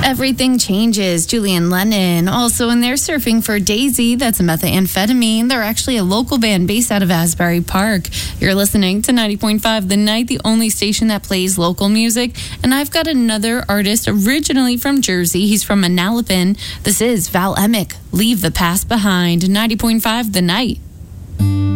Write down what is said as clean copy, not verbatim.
Everything Changes, Julian Lennon. Also in there, Surfing for Daisy, that's a methamphetamine. They're actually a local band based out of Asbury Park. You're listening to 90.5 The Night, the only station that plays local music. And I've got another artist originally from Jersey. He's from Manalapan. This is Val Emick, Leave the Past Behind, 90.5 The Night.